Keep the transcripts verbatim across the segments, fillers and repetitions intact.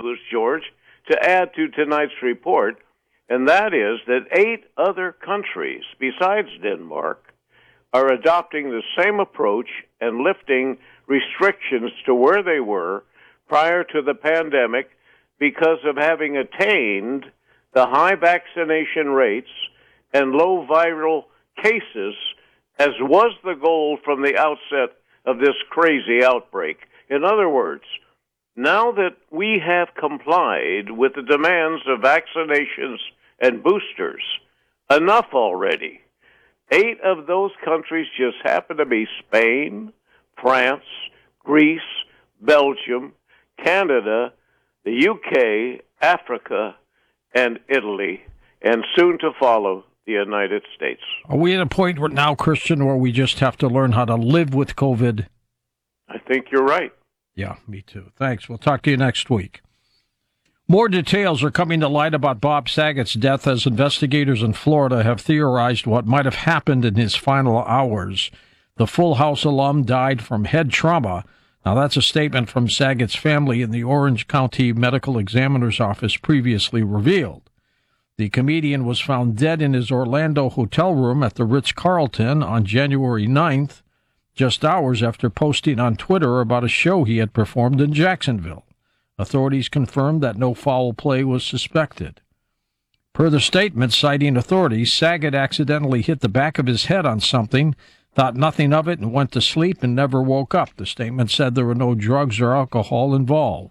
news, George, to add to tonight's report, and that is that eight other countries besides Denmark are adopting the same approach and lifting restrictions to where they were prior to the pandemic because of having attained the high vaccination rates and low viral cases, as was the goal from the outset of this crazy outbreak. In other words, now that we have complied with the demands of vaccinations and boosters, enough already. Eight of those countries just happen to be Spain, France, Greece, Belgium, Canada, the U K, Africa, and Italy, and soon to follow the United States. Are we at a point where now, Christian, where we just have to learn how to live with COVID? I think you're right. Yeah, me too. Thanks. We'll talk to you next week. More details are coming to light about Bob Saget's death as investigators in Florida have theorized what might have happened in his final hours. The Full House alum died from head trauma. Now, that's a statement from Saget's family in the Orange County Medical Examiner's Office previously revealed. The comedian was found dead in his Orlando hotel room at the Ritz-Carlton on January ninth, just hours after posting on Twitter about a show he had performed in Jacksonville. Authorities confirmed that no foul play was suspected. Per the statement citing authorities, Saget accidentally hit the back of his head on something, thought nothing of it, and went to sleep and never woke up. The statement said there were no drugs or alcohol involved.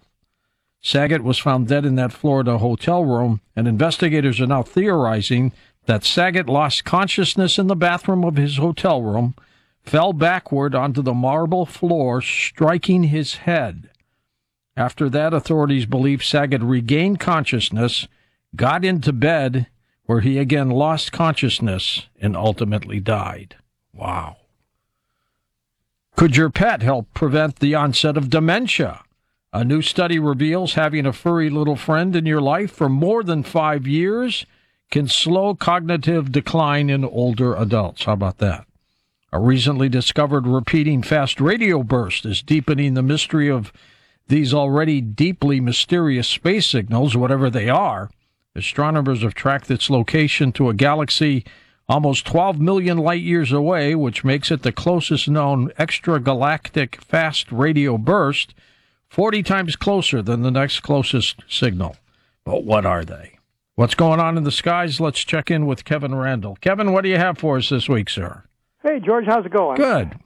Saget was found dead in that Florida hotel room, and investigators are now theorizing that Saget lost consciousness in the bathroom of his hotel room, fell backward onto the marble floor, striking his head. After that, authorities believe Saget regained consciousness, got into bed, where he again lost consciousness and ultimately died. Wow. Could your pet help prevent the onset of dementia? A new study reveals having a furry little friend in your life for more than five years can slow cognitive decline in older adults. How about that? A recently discovered repeating fast radio burst is deepening the mystery of these already deeply mysterious space signals, whatever they are. Astronomers have tracked its location to a galaxy almost twelve million light-years away, which makes it the closest known extragalactic fast radio burst, forty times closer than the next closest signal. But what are they? What's going on in the skies? Let's check in with Kevin Randall. Kevin, what do you have for us this week, sir? Hey, George, how's it going? Good.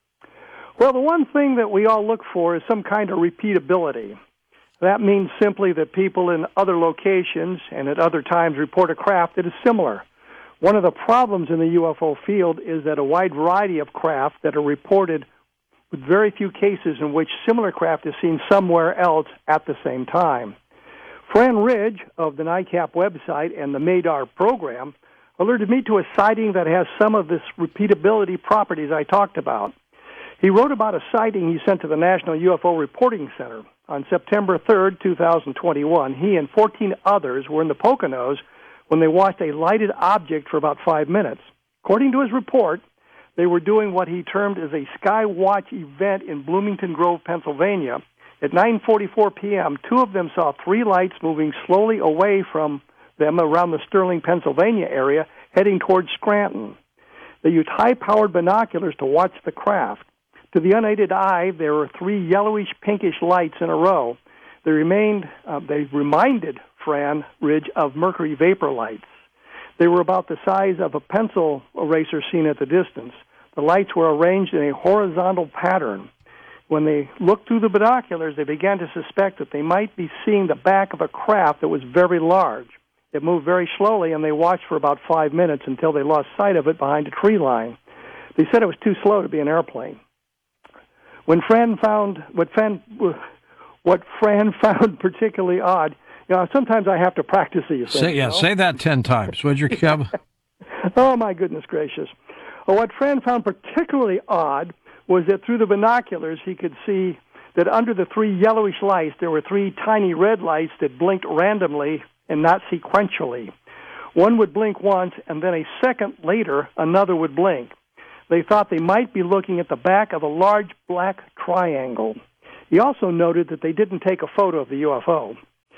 Well, the one thing that we all look for is some kind of repeatability. That means simply that people in other locations and at other times report a craft that is similar. One of the problems in the U F O field is that a wide variety of craft that are reported with very few cases in which similar craft is seen somewhere else at the same time. Fran Ridge of the NICAP website and the MADAR program alerted me to a sighting that has some of this repeatability properties I talked about. He wrote about a sighting he sent to the National U F O Reporting Center. On September third, two thousand twenty-one, he and fourteen others were in the Poconos when they watched a lighted object for about five minutes. According to his report, they were doing what he termed as a Sky Watch event in Bloomington Grove, Pennsylvania. At nine forty-four p.m., two of them saw three lights moving slowly away from them around the Sterling, Pennsylvania area, heading towards Scranton. They used high-powered binoculars to watch the craft. To the unaided eye, there were three yellowish-pinkish lights in a row. They remained, uh, they reminded Fran Ridge of mercury vapor lights. They were about the size of a pencil eraser seen at the distance. The lights were arranged in a horizontal pattern. When they looked through the binoculars, they began to suspect that they might be seeing the back of a craft that was very large. It moved very slowly, and they watched for about five minutes until they lost sight of it behind a tree line. They said it was too slow to be an airplane. When Fran found what Fran, what Fran found particularly odd, you know, sometimes I have to practice these things. Say, yeah, you know? say that ten times, would you, Kev? Oh, my goodness gracious. Well, what Fran found particularly odd was that through the binoculars he could see that under the three yellowish lights there were three tiny red lights that blinked randomly and not sequentially. One would blink once, and then a second later another would blink. They thought they might be looking at the back of a large black triangle. He also noted that they didn't take a photo of the U F O.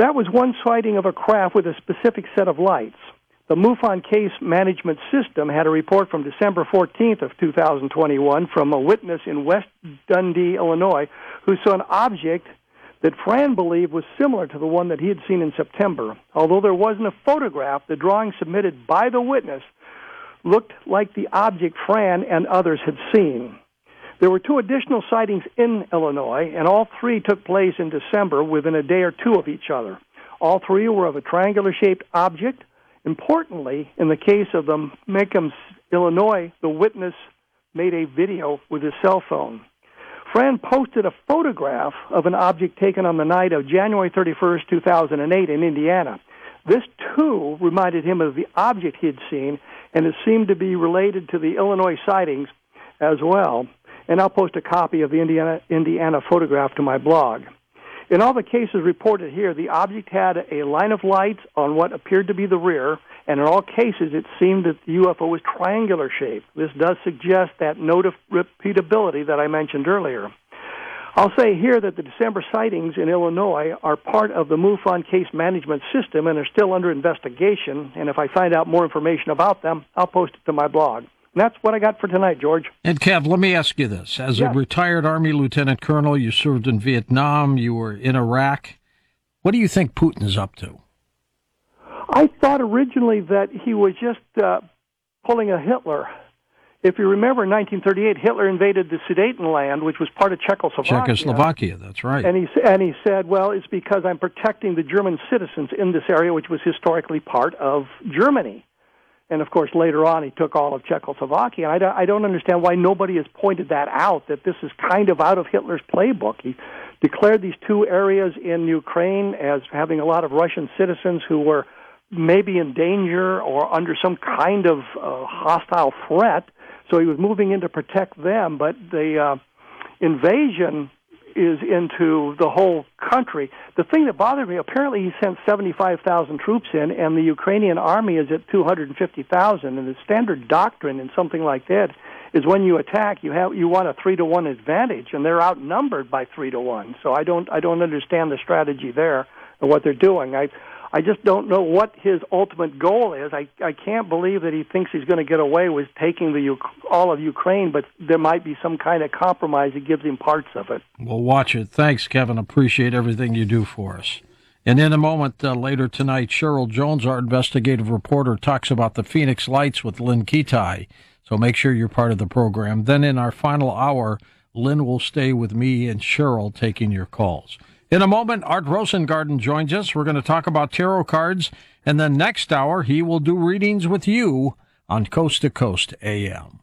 That was one sighting of a craft with a specific set of lights. The MUFON Case Management System had a report from December fourteenth of two thousand twenty-one from a witness in West Dundee, Illinois, who saw an object that Fran believed was similar to the one that he had seen in September. Although there wasn't a photograph, the drawing submitted by the witness looked like the object Fran and others had seen. There were two additional sightings in Illinois, and all three took place in December within a day or two of each other. All three were of a triangular-shaped object. Importantly, in the case of the Macomb, Illinois, the witness made a video with his cell phone. Fran posted a photograph of an object taken on the night of January thirty-first, two thousand eight in Indiana. This, too, reminded him of the object he had seen, and it seemed to be related to the Illinois sightings as well. And I'll post a copy of the Indiana, Indiana photograph to my blog. In all the cases reported here, the object had a line of lights on what appeared to be the rear, and in all cases it seemed that the U F O was triangular shaped. This does suggest that note of repeatability that I mentioned earlier. I'll say here that the December sightings in Illinois are part of the MUFON Case Management System and are still under investigation, and if I find out more information about them, I'll post it to my blog. And that's what I got for tonight, George. And, Kev, let me ask you this. As yes. a retired Army lieutenant colonel, you served in Vietnam, you were in Iraq. What do you think Putin is up to? I thought originally that he was just uh, pulling a Hitler. If you remember, in nineteen thirty-eight, Hitler invaded the Sudetenland, which was part of Czechoslovakia. Czechoslovakia, that's right. And he, and he said, well, it's because I'm protecting the German citizens in this area, which was historically part of Germany. And, of course, later on, he took all of Czechoslovakia. I don't, I don't understand why nobody has pointed that out, that this is kind of out of Hitler's playbook. He declared these two areas in Ukraine as having a lot of Russian citizens who were maybe in danger or under some kind of uh, hostile threat. So he was moving in to protect them. But the uh, invasion is into the whole country. The thing that bothered me, apparently he sent seventy-five thousand troops in, and the Ukrainian army is at two hundred fifty thousand. And the standard doctrine in something like that is when you attack, you have you want a three to one advantage, and they're outnumbered by three to one. So I don't I don't understand the strategy there and what they're doing. I I just don't know what his ultimate goal is. I, I can't believe that he thinks he's going to get away with taking the all of Ukraine, but there might be some kind of compromise that gives him parts of it. We'll watch it. Thanks, Kevin. Appreciate everything you do for us. And in a moment uh, later tonight, Cheryl Jones, our investigative reporter, talks about the Phoenix Lights with Lynn Kitai. So make sure you're part of the program. Then in our final hour, Lynn will stay with me and Cheryl taking your calls. In a moment, Art Rosengarten joins us. We're going to talk about tarot cards. And then next hour, he will do readings with you on Coast to Coast A M.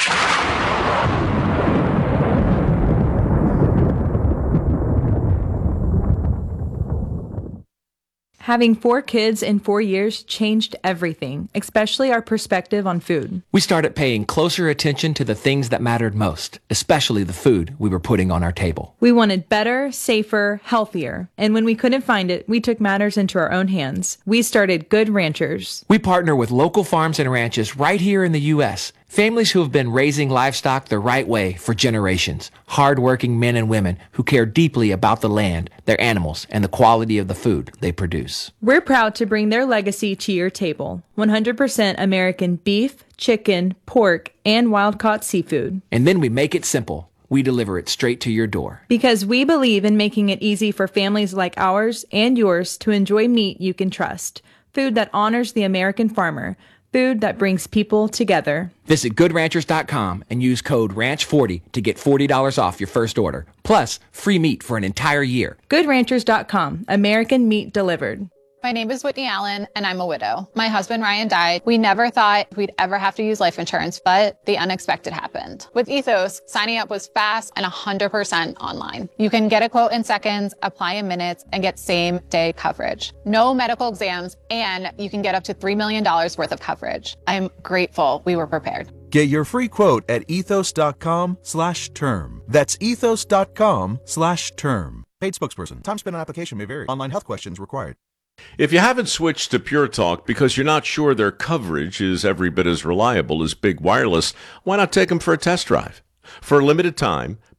Having four kids in four years changed everything, especially our perspective on food. We started paying closer attention to the things that mattered most, especially the food we were putting on our table. We wanted better, safer, healthier. And when we couldn't find it, we took matters into our own hands. We started Good Ranchers. We partner with local farms and ranches right here in the U S, families who have been raising livestock the right way for generations. Hard-working men and women who care deeply about the land, their animals, and the quality of the food they produce. We're proud to bring their legacy to your table. one hundred percent American beef, chicken, pork, and wild-caught seafood. And then we make it simple. We deliver it straight to your door. Because we believe in making it easy for families like ours and yours to enjoy meat you can trust. Food that honors the American farmer. Food that brings people together. Visit good ranchers dot com and use code ranch forty to get forty dollars off your first order. Plus, free meat for an entire year. good ranchers dot com. American meat delivered. My name is Whitney Allen, and I'm a widow. My husband, Ryan, died. We never thought we'd ever have to use life insurance, but the unexpected happened. With Ethos, signing up was fast and one hundred percent online. You can get a quote in seconds, apply in minutes, and get same-day coverage. No medical exams, and you can get up to three million dollars worth of coverage. I'm grateful we were prepared. Get your free quote at ethos dot com slash term. That's ethos dot com slash term. Paid spokesperson. Time spent on application may vary. Online health questions required. If you haven't switched to Pure Talk because you're not sure their coverage is every bit as reliable as Big Wireless, why not take them for a test drive? For a limited time,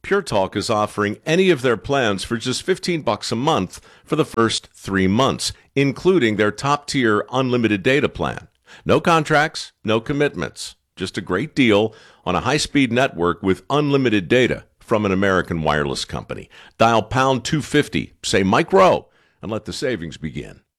Pure Talk is offering any of their plans for just fifteen bucks a month for the first three months, including their top-tier unlimited data plan. No contracts, no commitments. Just a great deal on a high-speed network with unlimited data from an American wireless company. Dial pound two fifty, say Mike Rowe, and let the savings begin.